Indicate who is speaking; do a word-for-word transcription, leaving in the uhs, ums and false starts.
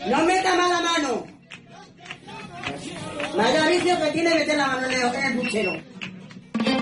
Speaker 1: No meta más la mano. Mayor vicio que tiene meter la mano en el, en el puchero.